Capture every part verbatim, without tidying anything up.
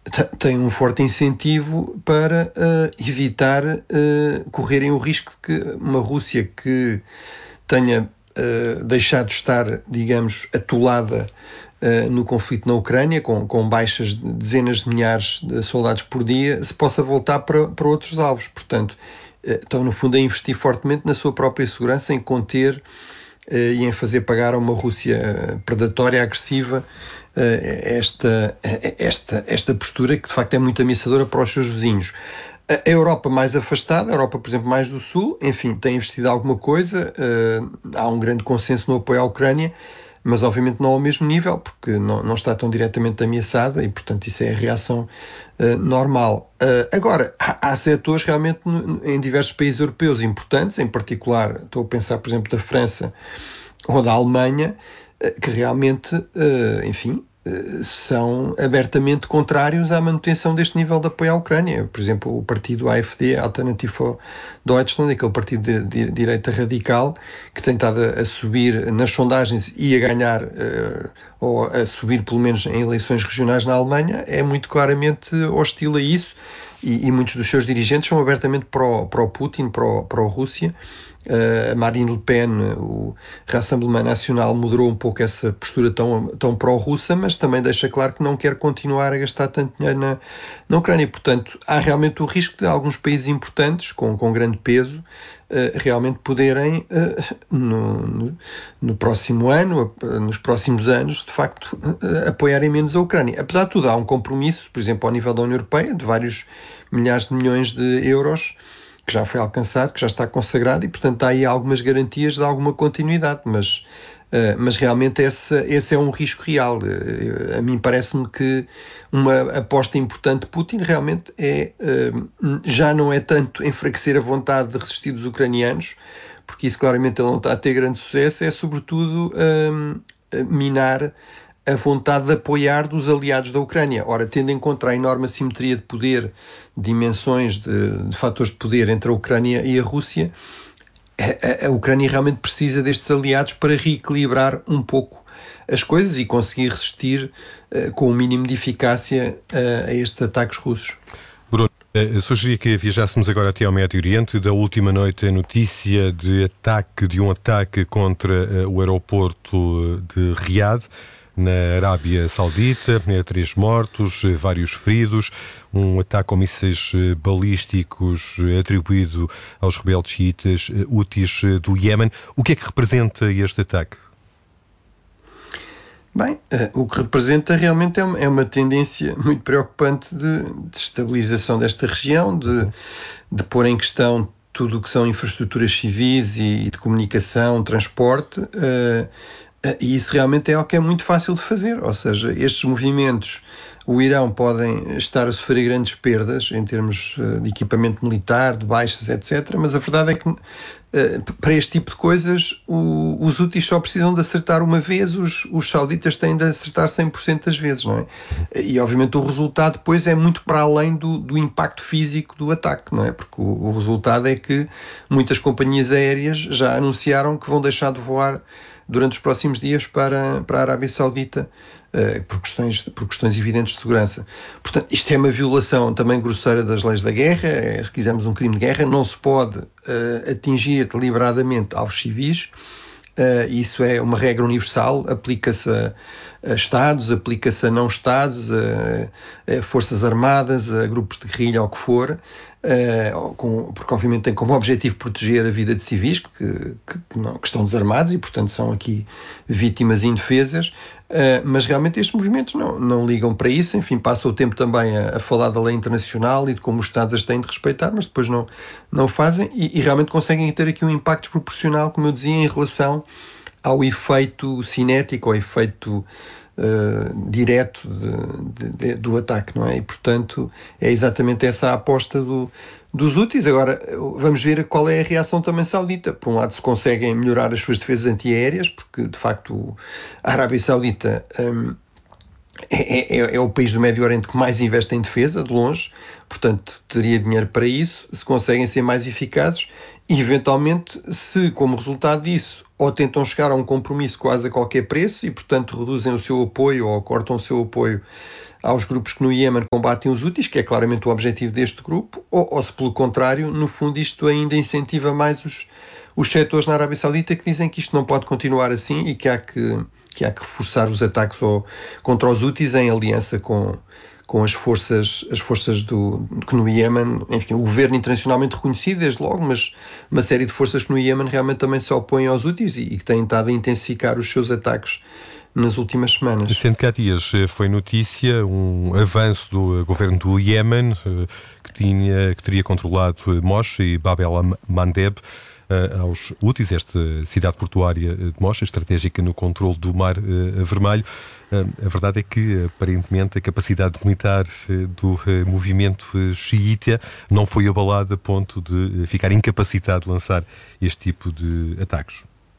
tem um forte incentivo para uh, evitar uh, correrem o risco de que uma Rússia que tenha uh, deixado de estar, digamos, atolada uh, no conflito na Ucrânia, com, com baixas de dezenas de milhares de soldados por dia, se possa voltar para, para outros alvos. Portanto, uh, estão no fundo a investir fortemente na sua própria segurança, em conter uh, e em fazer pagar a uma Rússia predatória, agressiva, Esta, esta, esta postura que de facto é muito ameaçadora para os seus vizinhos. A Europa mais afastada, a Europa, por exemplo, mais do Sul, enfim, tem investido alguma coisa, há um grande consenso no apoio à Ucrânia, mas obviamente não ao mesmo nível, porque não, não está tão diretamente ameaçada e, portanto, isso é a reação uh, normal. Uh, agora, há, há setores realmente no, em diversos países europeus importantes, em particular, estou a pensar, por exemplo, da França ou da Alemanha, uh, que realmente, uh, enfim, são abertamente contrários à manutenção deste nível de apoio à Ucrânia. Por exemplo, o partido A F D, Alternative for Deutschland, aquele partido de, de, de direita radical, que tem estado a, a subir nas sondagens e a ganhar, uh, ou a subir pelo menos em eleições regionais na Alemanha, é muito claramente hostil a isso, e, e muitos dos seus dirigentes são abertamente pró-Putin, pró, pró-Rússia. Uh, Marine Le Pen, o Rassemblement Nacional, moderou um pouco essa postura tão, tão pró-russa, mas também deixa claro que não quer continuar a gastar tanto dinheiro na, na Ucrânia. Portanto, há realmente o risco de alguns países importantes, com, com grande peso, uh, realmente poderem, uh, no, no, no próximo ano, uh, nos próximos anos, de facto, uh, apoiarem menos a Ucrânia. Apesar de tudo, há um compromisso, por exemplo, ao nível da União Europeia, de vários milhares de milhões de euros, que já foi alcançado, que já está consagrado, e portanto há aí algumas garantias de alguma continuidade, mas, uh, mas realmente esse, esse é um risco real. Uh, a mim parece-me que uma aposta importante de Putin realmente é, uh, já não é tanto enfraquecer a vontade de resistir dos ucranianos, porque isso claramente ele não está a ter grande sucesso, é sobretudo uh, minar a vontade de apoiar dos aliados da Ucrânia. Ora, tendo em conta a enorme assimetria de poder, dimensões de, de fatores de poder entre a Ucrânia e a Rússia, a, a, a Ucrânia realmente precisa destes aliados para reequilibrar um pouco as coisas e conseguir resistir uh, com o mínimo de eficácia uh, a estes ataques russos. Bruno, eu sugeria que viajássemos agora até ao Médio Oriente. Da última noite, a notícia de ataque, de um ataque contra uh, o aeroporto de Riad, na Arábia Saudita, três mortos, vários feridos, um ataque com mísseis balísticos atribuído aos rebeldes xiitas Houthis do Iémen. O que é que representa este ataque? Bem, o que representa realmente é uma, é uma tendência muito preocupante de, de estabilização desta região, de, de pôr em questão tudo o que são infraestruturas civis e, e de comunicação, transporte, uh, e isso realmente é o que é muito fácil de fazer, ou seja, estes movimentos, o Irão podem estar a sofrer grandes perdas em termos de equipamento militar, de baixas, etcétera, mas a verdade é que para este tipo de coisas o, os Houthis só precisam de acertar uma vez, os, os sauditas têm de acertar cem por cento das vezes, não é? E obviamente o resultado depois é muito para além do, do impacto físico do ataque, não é? Porque o, o resultado é que muitas companhias aéreas já anunciaram que vão deixar de voar durante os próximos dias para, para a Arábia Saudita, uh, por, questões, por questões evidentes de segurança. Portanto, isto é uma violação também grosseira das leis da guerra, é, se quisermos um crime de guerra, não se pode uh, atingir deliberadamente alvos civis, uh, isso é uma regra universal, aplica-se a, a Estados, aplica-se a não-Estados, a, a Forças Armadas, a grupos de guerrilha, ou o que for, Uh, com, porque obviamente tem como objetivo proteger a vida de civis que, que, que, não, que estão desarmados e portanto são aqui vítimas indefesas, uh, mas realmente estes movimentos não, não ligam para isso, enfim, passam o tempo também a, a falar da lei internacional e de como os Estados as têm de respeitar, mas depois não, não fazem e, e realmente conseguem ter aqui um impacto desproporcional, como eu dizia, em relação ao efeito cinético, ao efeito Uh, direto de, de, de, do ataque, não é? E portanto é exatamente essa a aposta do, dos Houthis. Agora vamos ver qual é a reação também saudita. Por um lado, se conseguem melhorar as suas defesas antiaéreas, porque de facto a Arábia Saudita um, é, é, é o país do Médio Oriente que mais investe em defesa, de longe, portanto teria dinheiro para isso. Se conseguem ser mais eficazes e eventualmente, se como resultado disso ou tentam chegar a um compromisso quase a qualquer preço e, portanto, reduzem o seu apoio ou cortam o seu apoio aos grupos que no Iémen combatem os Houthis, que é claramente o objetivo deste grupo, ou, ou se pelo contrário, no fundo isto ainda incentiva mais os, os setores na Arábia Saudita que dizem que isto não pode continuar assim e que há que, que, há que reforçar os ataques ao, contra os Houthis em aliança com, com as forças, as forças do, que no Iémen, enfim, o governo internacionalmente reconhecido desde logo, mas uma série de forças que no Iémen realmente também se opõem aos Houthis e, e que têm estado a intensificar os seus ataques nas últimas semanas. Sendo que há dias foi notícia um avanço do governo do Iémen que, tinha, que teria controlado Mosh e Bab el-Mandeb aos Houthis, esta cidade portuária de Mosh, estratégica no controle do Mar Vermelho. A verdade é que, aparentemente, a capacidade militar do movimento xiita não foi abalada a ponto de ficar incapacitado de lançar este tipo de ataques.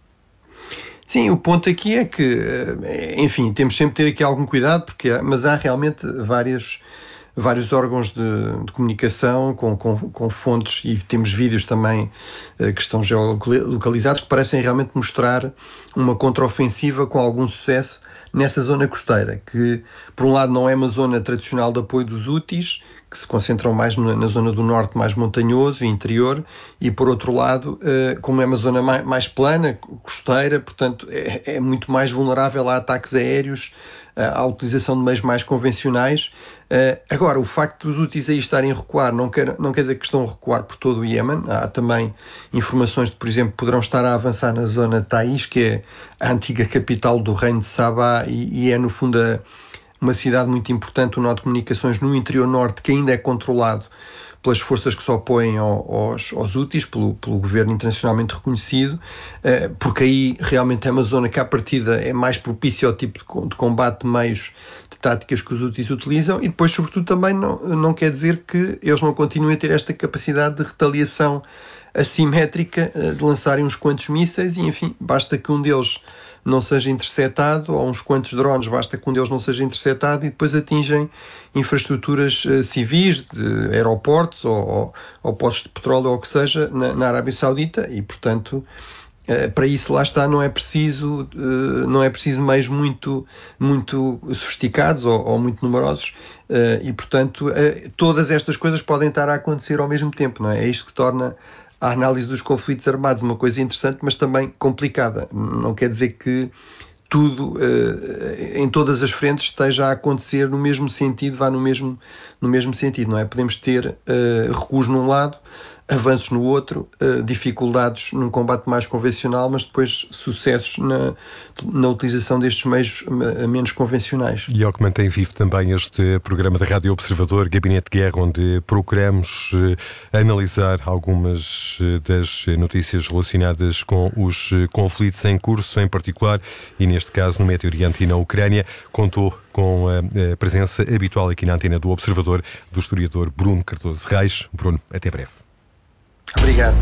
Sim, o ponto aqui é que, enfim, temos sempre de ter aqui algum cuidado, porque há, mas há realmente várias, vários órgãos de, de comunicação com, com, com fontes, e temos vídeos também uh, que estão geolocalizados, que parecem realmente mostrar uma contraofensiva com algum sucesso nessa zona costeira, que por um lado não é uma zona tradicional de apoio dos Houthis, que se concentram mais na, na zona do norte, mais montanhoso e interior, e por outro lado, uh, como é uma zona mais, mais plana, costeira, portanto é, é muito mais vulnerável a ataques aéreos, uh, à utilização de meios mais convencionais. Uh, agora, o facto dos Houthis aí estarem a recuar não quer, não quer dizer que estão a recuar por todo o Iémen. Há também informações de, por exemplo, poderão estar a avançar na zona de Taiz, que é a antiga capital do reino de Sabá, e, e é no fundo a uma cidade muito importante, o nó de comunicações no interior norte, que ainda é controlado pelas forças que se opõem aos, aos Houthis, pelo, pelo governo internacionalmente reconhecido, porque aí realmente é uma zona que à partida é mais propícia ao tipo de combate de meios, de táticas que os Houthis utilizam, e depois sobretudo também não, não quer dizer que eles não continuem a ter esta capacidade de retaliação assimétrica, de lançarem uns quantos mísseis, e enfim, basta que um deles não seja interceptado, ou uns quantos drones, basta que um deles não seja interceptado, e depois atingem infraestruturas uh, civis, de aeroportos ou, ou, ou postos de petróleo ou o que seja, na, na Arábia Saudita, e portanto uh, para isso lá está, não é preciso uh, não é preciso meios muito, muito sofisticados ou, ou muito numerosos, uh, e portanto uh, todas estas coisas podem estar a acontecer ao mesmo tempo, não é? É isto que torna a análise dos conflitos armados uma coisa interessante, mas também complicada. Não quer dizer que tudo, uh, em todas as frentes, esteja a acontecer no mesmo sentido, vá no mesmo, no mesmo sentido, não é? Podemos ter uh, recuos num lado, avanços no outro, uh, dificuldades num combate mais convencional, mas depois sucessos na, na utilização destes meios uh, menos convencionais. E é o que mantém vivo também este programa da Rádio Observador, Gabinete de Guerra, onde procuramos uh, analisar algumas uh, das notícias relacionadas com os uh, conflitos em curso, em particular, e neste caso no Médio Oriente e na Ucrânia. Contou com a, a presença habitual aqui na antena do Observador do historiador Bruno Cardoso Reis. Bruno, até breve. Obrigado.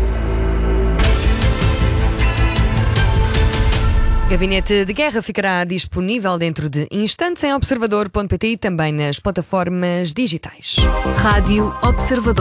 Gabinete de Guerra ficará disponível dentro de instantes em observador ponto pt e também nas plataformas digitais. Rádio Observador.